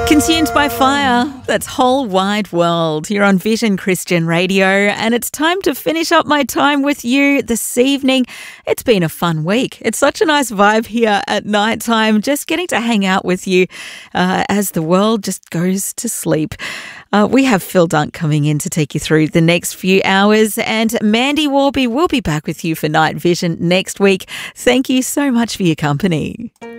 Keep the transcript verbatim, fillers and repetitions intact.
Consumed by Fire, that's Whole Wide World. You're on Vision Christian Radio, and it's time to finish up my time with you this evening. It's been a fun week. It's such a nice vibe here at night time, just getting to hang out with you uh, as the world just goes to sleep. Uh, we have Phil Dunk coming in to take you through the next few hours, and Mandy Warby will be back with you for Night Vision next week. Thank you so much for your company.